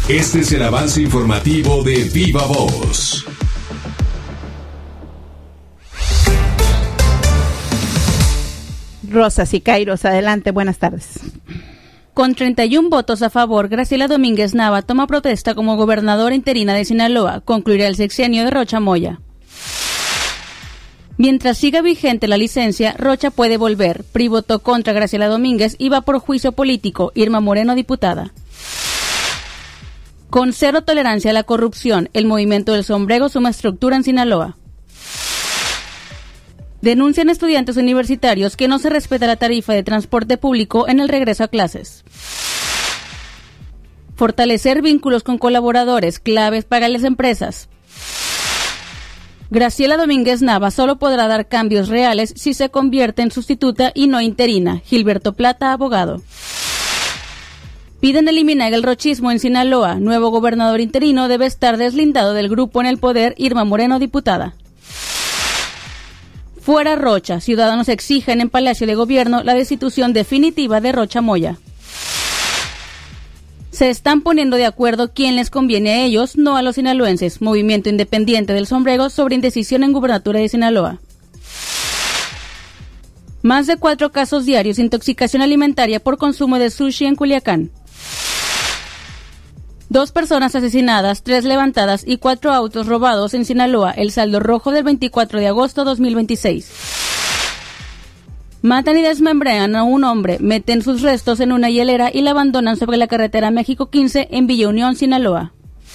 Este es el avance informativo de Viva Voz. Rosa Sicairos, adelante, buenas tardes. Con 31 votos a favor, Graciela Domínguez Nava toma protesta como gobernadora interina de Sinaloa. Concluirá el sexenio de Rocha Moya. Mientras siga vigente la licencia, Rocha puede volver. PRI votó contra Graciela Domínguez y va por juicio político. Irma Moreno, diputada. Con cero tolerancia a la corrupción, el movimiento del sombrero suma estructura en Sinaloa. Denuncian estudiantes universitarios que no se respeta la tarifa de transporte público en el regreso a clases. Fortalecer vínculos con colaboradores, claves para las empresas. Graciela Domínguez Nava solo podrá dar cambios reales si se convierte en sustituta y no interina. Gilberto Plata, abogado. Piden eliminar el rochismo en Sinaloa. Nuevo gobernador interino debe estar deslindado del grupo en el poder. Irma Moreno, diputada. Fuera Rocha. Ciudadanos exigen en Palacio de Gobierno la destitución definitiva de Rocha Moya. Se están poniendo de acuerdo quién les conviene a ellos, no a los sinaloenses. Movimiento Independiente del Sombrero sobre indecisión en gubernatura de Sinaloa. Más de 4 casos diarios de intoxicación alimentaria por consumo de sushi en Culiacán. 2 personas asesinadas, 3 levantadas y 4 autos robados en Sinaloa. El saldo rojo del 24 de agosto 2026. Matan y desmembrean a un hombre, meten sus restos en una hielera y la abandonan sobre la carretera México 15 en Villa Unión, Sinaloa.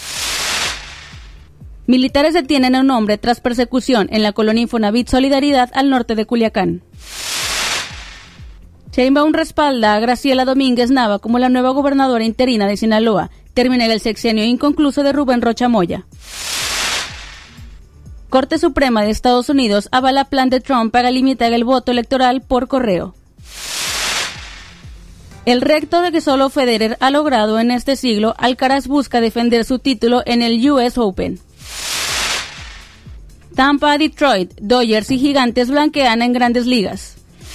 Militares detienen a un hombre tras persecución en la colonia Infonavit Solidaridad al norte de Culiacán. Sheinbaum respalda a Graciela Domínguez Nava como la nueva gobernadora interina de Sinaloa. Termina el sexenio inconcluso de Rubén Rocha Moya. Corte Suprema de Estados Unidos avala plan de Trump para limitar el voto electoral por correo. El récord de que solo Federer ha logrado en este siglo, Alcaraz busca defender su título en el US Open. Tampa a Detroit, Dodgers y Gigantes blanquean en Grandes Ligas.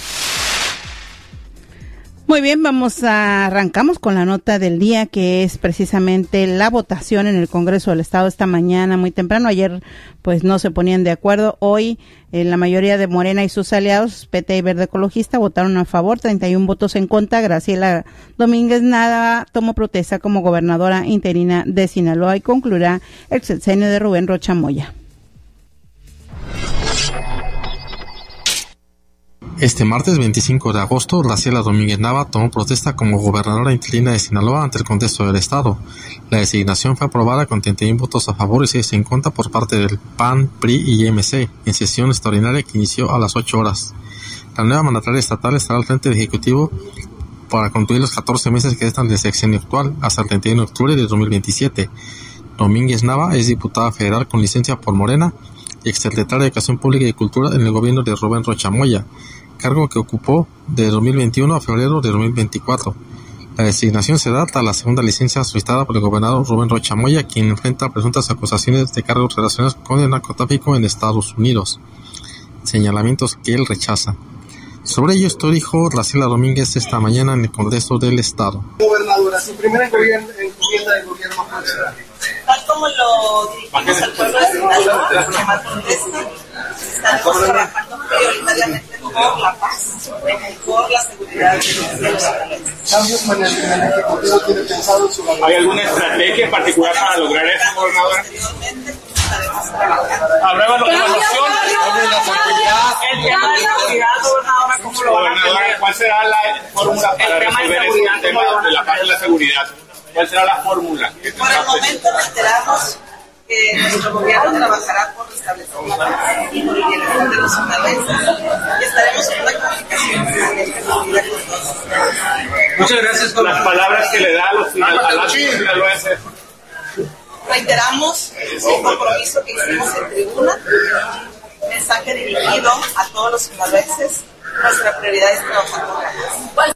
Muy bien, arrancamos con la nota del día, que es precisamente la votación en el Congreso del Estado esta mañana muy temprano. Ayer pues no se ponían de acuerdo. Hoy la mayoría de Morena y sus aliados, PT y Verde Ecologista, votaron a favor, 31 votos en contra. Graciela Domínguez Nava tomó protesta como gobernadora interina de Sinaloa y concluirá el sexenio de Rubén Rocha Moya. Este martes 25 de agosto, Graciela Domínguez Nava tomó protesta como gobernadora interina de Sinaloa ante el Congreso del Estado. La designación fue aprobada con 31 votos a favor y 6 en contra por parte del PAN, PRI y MC, en sesión extraordinaria que inició a las 8 horas. La nueva mandataria estatal estará al frente del Ejecutivo para concluir los 14 meses que restan del sexenio actual, hasta el 31 de octubre de 2027. Domínguez Nava es diputada federal con licencia por Morena y exsecretaria de Educación Pública y Cultura en el gobierno de Rubén Rocha Moya, cargo que ocupó de 2021 a febrero de 2024. La designación se data a la segunda licencia solicitada por el gobernador Rubén Rocha Moya, quien enfrenta presuntas acusaciones de cargos relacionados con el narcotráfico en Estados Unidos, señalamientos que él rechaza. Sobre ello dijo Graciela Domínguez esta mañana en el Congreso del Estado. Gobernadora, su primera encomienda de gobierno será. Tal como lo dirigimos al pueblo de Sinaloa, la forma protesta, estaremos trabajando prioritariamente por la paz y por la seguridad de los sinaloenses. ¿Cambios en el Ejecutivo tiene pensado en su gobierno? ¿Hay alguna estrategia en particular para lograr eso, gobernadora? Posteriormente estaremos trabajando. Hablaba de la evaluación, la seguridad. el tema de seguridad, gobernadora, ¿cómo lo van a atender? ¿Cuál será la fórmula para resolver el tema de la paz y la seguridad? ¿Cuál será la fórmula? Por el momento reiteramos que nuestro gobierno trabajará por restablecer la paz y por el bienestar de los sinaloenses y estaremos en una comunicación con todos. Muchas gracias por las palabras que le da a los sinaloenses. Reiteramos el compromiso que hicimos en tribuna, un mensaje dirigido a todos los sinaloenses. Nuestra prioridad es trabajar por la paz.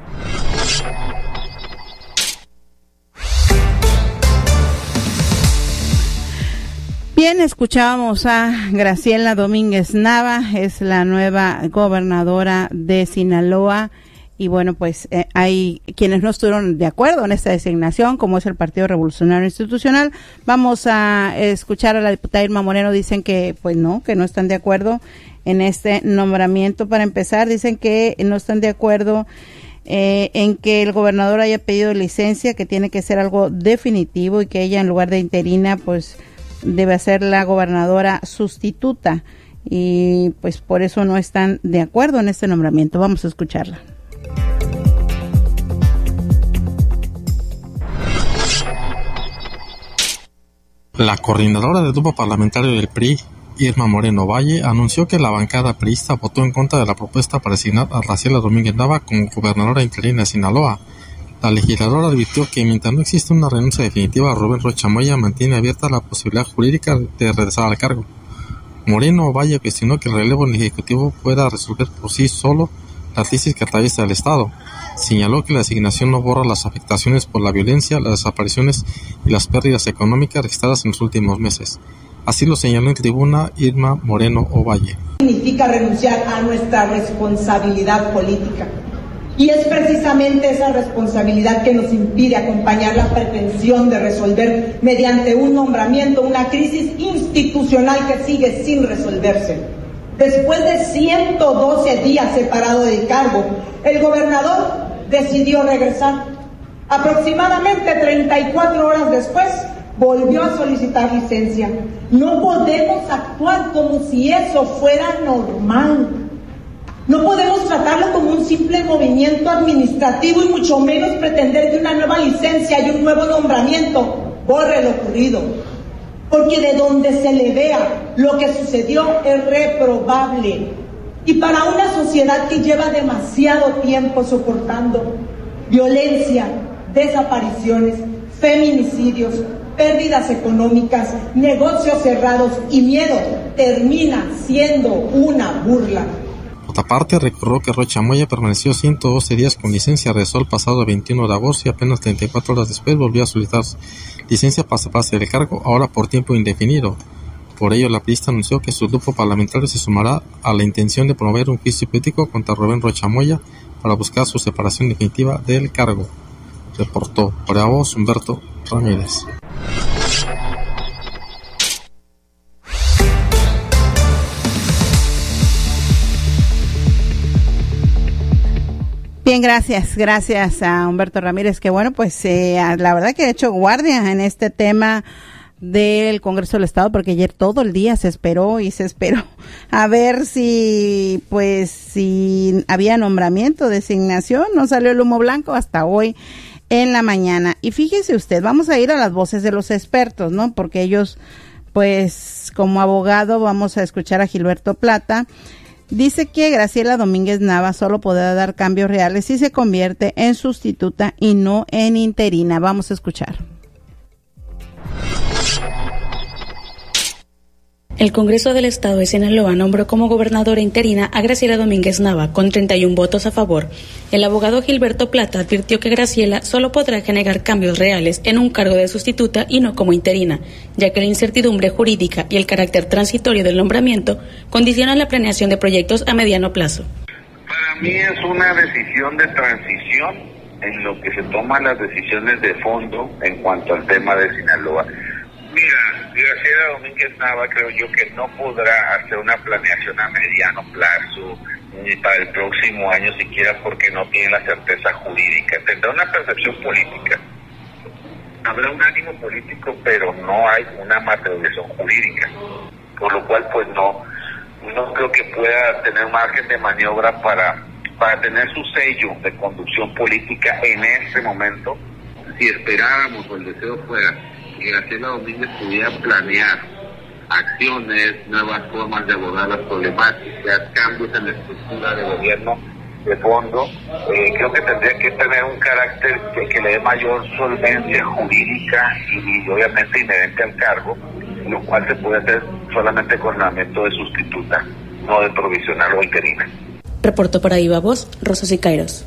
Bien, escuchábamos a Graciela Domínguez Nava, es la nueva gobernadora de Sinaloa y bueno, pues hay quienes no estuvieron de acuerdo en esta designación, como es el Partido Revolucionario Institucional. Vamos a escuchar a la diputada Irma Moreno. Dicen que pues no, que no están de acuerdo en este nombramiento. Para empezar, dicen que no están de acuerdo en que el gobernador haya pedido licencia, que tiene que ser algo definitivo y que ella, en lugar de interina, pues debe ser la gobernadora sustituta, y pues por eso no están de acuerdo en este nombramiento. Vamos a escucharla. La coordinadora del grupo parlamentario del PRI, Irma Moreno Valle, anunció que la bancada priista votó en contra de la propuesta para designar a Graciela Domínguez Nava como gobernadora interina de Sinaloa. La legisladora advirtió que mientras no existe una renuncia definitiva, Rubén Rocha Moya mantiene abierta la posibilidad jurídica de regresar al cargo. Moreno Valle cuestionó que el relevo en el Ejecutivo pueda resolver por sí solo la crisis que atraviesa el Estado. Señaló que la designación no borra las afectaciones por la violencia, las desapariciones y las pérdidas económicas registradas en los últimos meses. Así lo señaló en tribuna Irma Moreno Ovalle. Significa renunciar a nuestra responsabilidad política. Y es precisamente esa responsabilidad que nos impide acompañar la pretensión de resolver mediante un nombramiento una crisis institucional que sigue sin resolverse. Después de 112 días separado del cargo, el gobernador decidió regresar. Aproximadamente 34 horas después, volvió a solicitar licencia. No podemos actuar como si eso fuera normal. No podemos tratarlo como un simple movimiento administrativo y mucho menos pretender que una nueva licencia y un nuevo nombramiento borre lo ocurrido. Porque de donde se le vea lo que sucedió es reprobable. Y para una sociedad que lleva demasiado tiempo soportando violencia, desapariciones, feminicidios, pérdidas económicas, negocios cerrados y miedo, termina siendo una burla. Por otra parte, recordó que Rocha Moya permaneció 112 días con licencia, regresó el pasado 21 de agosto y apenas 34 horas después volvió a solicitar licencia para separarse del cargo, ahora por tiempo indefinido. Por ello, la priista anunció que su grupo parlamentario se sumará a la intención de promover un juicio político contra Rubén Rocha Moya para buscar su separación definitiva del cargo. Reportó por la voz Humberto Ramírez. Bien, gracias a Humberto Ramírez, que bueno, pues la verdad que ha hecho guardia en este tema del Congreso del Estado, porque ayer todo el día se esperó a ver si había nombramiento, designación. No salió el humo blanco hasta hoy en la mañana. Y fíjese usted, vamos a ir a las voces de los expertos, ¿no? Porque ellos, pues, como abogado, vamos a escuchar a Gilberto Plata. Dice que Graciela Domínguez Nava solo podrá dar cambios reales si se convierte en sustituta y no en interina. Vamos a escuchar. El Congreso del Estado de Sinaloa nombró como gobernadora interina a Graciela Domínguez Nava con 31 votos a favor. El abogado Gilberto Plata advirtió que Graciela solo podrá generar cambios reales en un cargo de sustituta y no como interina, ya que la incertidumbre jurídica y el carácter transitorio del nombramiento condicionan la planeación de proyectos a mediano plazo. Para mí es una decisión de transición en lo que se toman las decisiones de fondo en cuanto al tema de Sinaloa. Mira, Graciela Domínguez Nava creo yo que no podrá hacer una planeación a mediano plazo, ni para el próximo año siquiera, porque no tiene la certeza jurídica. Tendrá una percepción política, habrá un ánimo político, pero no hay una materialización jurídica, por lo cual pues no creo que pueda tener margen de maniobra para tener su sello de conducción política en este momento. Si esperáramos o el deseo fuera que Graciela Domínguez pudiera planear acciones, nuevas formas de abordar las problemáticas, cambios en la estructura de gobierno de fondo, creo que tendría que tener un carácter que le dé mayor solvencia jurídica y obviamente inherente al cargo, lo cual se puede hacer solamente con nombramiento de sustituta, no de provisional o interina. Reportó para Viva Voz, Rosa Sicairos.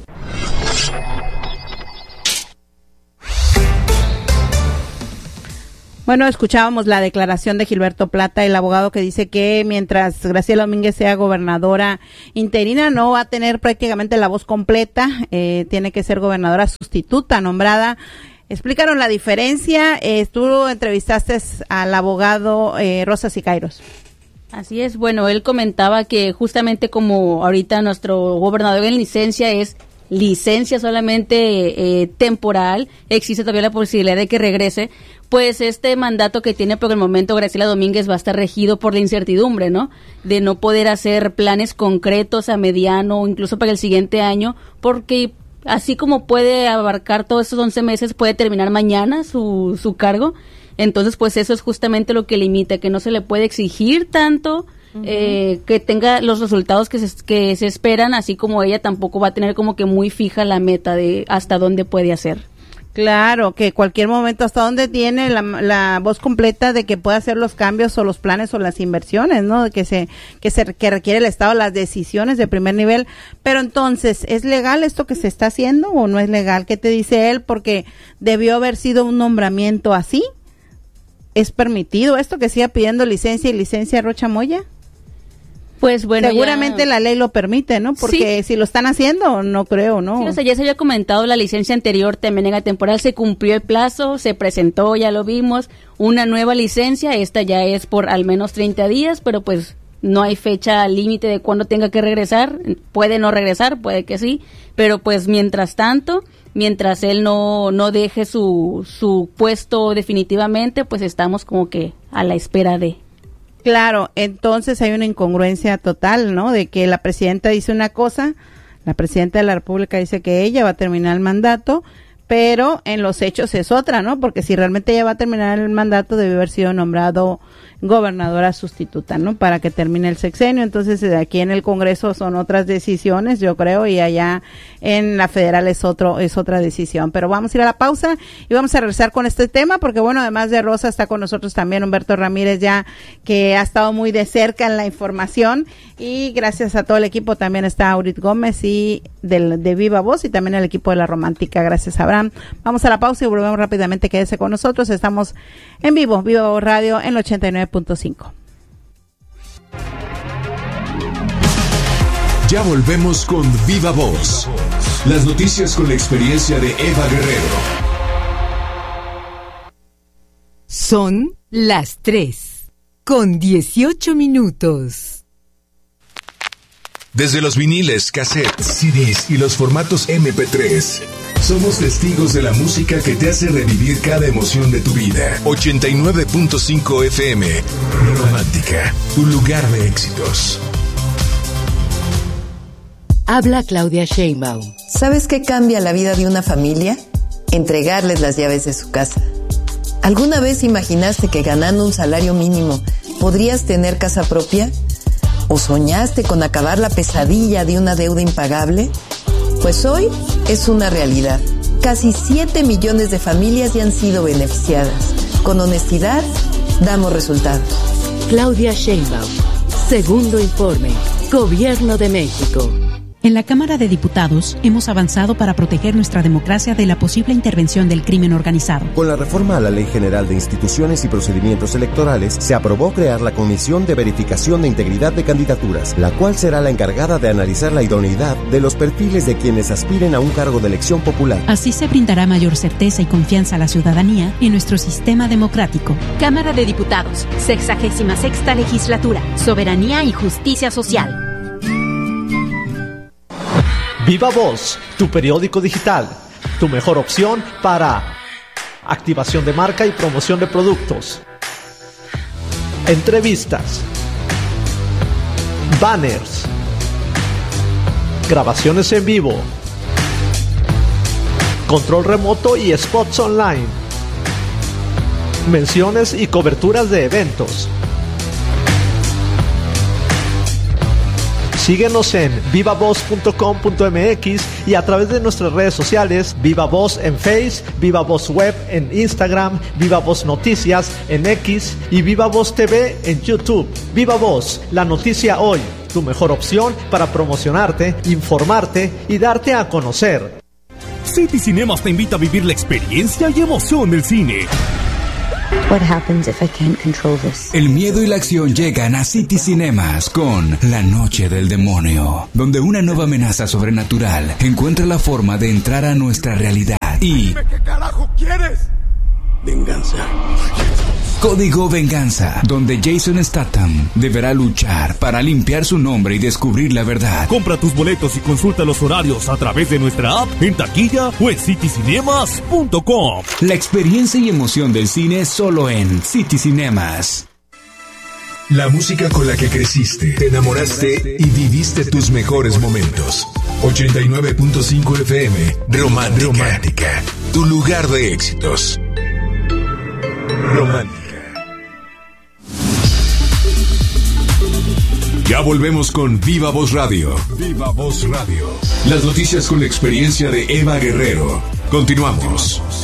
Bueno, escuchábamos la declaración de Gilberto Plata, el abogado que dice que mientras Graciela Domínguez sea gobernadora interina no va a tener prácticamente la voz completa, tiene que ser gobernadora sustituta nombrada. Explícanos la diferencia. Tú entrevistaste al abogado Rosa Sicairos. Así es, bueno, él comentaba que justamente como ahorita nuestro gobernador en licencia es licencia solamente temporal, existe todavía la posibilidad de que regrese, pues este mandato que tiene por el momento Graciela Domínguez va a estar regido por la incertidumbre, ¿no? De no poder hacer planes concretos a mediano o incluso para el siguiente año, porque así como puede abarcar todos esos 11 meses, puede terminar mañana su cargo. Entonces, pues eso es justamente lo que limita, que no se le puede exigir tanto, que tenga los resultados que se esperan, así como ella tampoco va a tener como que muy fija la meta de hasta dónde puede hacer. Claro, que cualquier momento, hasta dónde tiene la voz completa de que pueda hacer los cambios o los planes o las inversiones, ¿no? Que requiere el Estado, las decisiones de primer nivel. Pero entonces, ¿es legal esto que se está haciendo o no es legal? ¿Qué te dice él? Porque debió haber sido un nombramiento así. ¿Es permitido esto que siga pidiendo licencia y licencia Rocha Moya? Pues bueno, seguramente la ley lo permite, ¿no? Porque sí, si lo están haciendo, no creo, ¿no? Sí, o sea, ya se había comentado la licencia anterior, también en temporal, se cumplió el plazo, se presentó, ya lo vimos, una nueva licencia, esta ya es por al menos 30 días, pero pues no hay fecha límite de cuándo tenga que regresar, puede no regresar, puede que sí, pero pues mientras tanto, mientras él no deje su puesto definitivamente, pues estamos como que a la espera de... Claro, entonces hay una incongruencia total, ¿no? De que la presidenta dice una cosa, la presidenta de la República dice que ella va a terminar el mandato, pero en los hechos es otra, ¿no? Porque si realmente ella va a terminar el mandato, debe haber sido nombrado gobernadora sustituta, ¿no? Para que termine el sexenio. Entonces, aquí en el Congreso son otras decisiones, yo creo, y allá en la federal es otra decisión. Pero vamos a ir a la pausa y vamos a regresar con este tema, porque bueno, además de Rosa, está con nosotros también Humberto Ramírez, ya que ha estado muy de cerca en la información, y gracias a todo el equipo también está Aurit Gómez y de Viva Voz, y también el equipo de La Romántica. Gracias, Abraham. Vamos a la pausa y volvemos rápidamente. Quédese con nosotros. Estamos en vivo, Viva Voz Radio en el 89.5. Ya volvemos con Viva Voz. Las noticias con la experiencia de Eva Guerrero. Son las 3:18. Desde los viniles, cassettes, CDs y los formatos MP3, somos testigos de la música que te hace revivir cada emoción de tu vida. 89.5 FM, Romántica, tu lugar de éxitos. Habla Claudia Sheinbaum. ¿Sabes qué cambia la vida de una familia? Entregarles las llaves de su casa. ¿Alguna vez imaginaste que ganando un salario mínimo podrías tener casa propia? ¿O soñaste con acabar la pesadilla de una deuda impagable? Pues hoy es una realidad. Casi 7 millones de familias ya han sido beneficiadas. Con honestidad, damos resultados. Claudia Sheinbaum. Segundo informe. Gobierno de México. En la Cámara de Diputados hemos avanzado para proteger nuestra democracia de la posible intervención del crimen organizado. Con la reforma a la Ley General de Instituciones y Procedimientos Electorales, se aprobó crear la Comisión de Verificación de Integridad de Candidaturas, la cual será la encargada de analizar la idoneidad de los perfiles de quienes aspiren a un cargo de elección popular. Así se brindará mayor certeza y confianza a la ciudadanía en nuestro sistema democrático. Cámara de Diputados, 66ª Legislatura, Soberanía y Justicia Social. Viva Voz, tu periódico digital, tu mejor opción para activación de marca y promoción de productos, entrevistas, banners, grabaciones en vivo, control remoto y spots online, menciones y coberturas de eventos. Síguenos en vivavoz.com.mx y a través de nuestras redes sociales, Viva Voz en Face, Viva Voz Web en Instagram, Viva Voz Noticias en X y Viva Voz TV en YouTube. Viva Voz, la noticia hoy, tu mejor opción para promocionarte, informarte y darte a conocer. City Cinemas te invita a vivir la experiencia y emoción del cine. What happens if I can't control this? El miedo y la acción llegan a City Cinemas con La Noche del Demonio, donde una nueva amenaza sobrenatural encuentra la forma de entrar a nuestra realidad y... ¿Qué carajo quieres? Venganza. Código Venganza, donde Jason Statham deberá luchar para limpiar su nombre y descubrir la verdad. Compra tus boletos y consulta los horarios a través de nuestra app, en taquilla o en citycinemas.com. La experiencia y emoción del cine solo en City Cinemas. La música con la que creciste, te enamoraste y viviste tus mejores momentos. 89.5 FM, Romántica, tu lugar de éxitos. Romántica. Ya volvemos con Viva Voz Radio. Viva Voz Radio. Las noticias con la experiencia de Eva Guerrero. Continuamos.